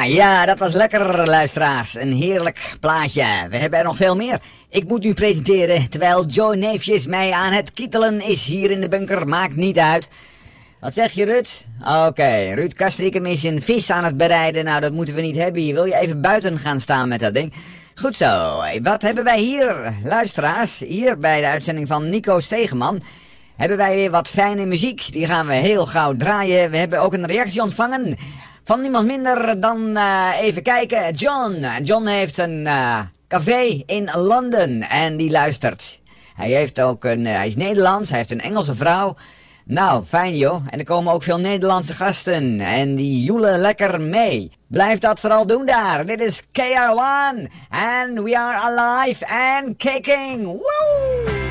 Ja, dat was lekker, luisteraars. Een heerlijk plaatje. We hebben er nog veel meer. Ik moet nu presenteren, terwijl Joe Neefjes mij aan het kietelen is hier in de bunker. Maakt niet uit. Wat zeg je, Ruud? Oké, Ruud Kastrikum is een vis aan het bereiden. Nou, dat moeten we niet hebben hier. Wil je even buiten gaan staan met dat ding? Goed zo. Wat hebben wij hier, luisteraars? Hier bij de uitzending van Nico Stegeman hebben wij weer wat fijne muziek. Die gaan we heel gauw draaien. We hebben ook een reactie ontvangen van niemand minder dan, even kijken, John. John heeft een café in Londen en die luistert. Hij is Nederlands, hij heeft een Engelse vrouw. Nou, fijn joh. En er komen ook veel Nederlandse gasten. En die joelen lekker mee. Blijf dat vooral doen daar. Dit is KR1. And we are alive and kicking. Woo!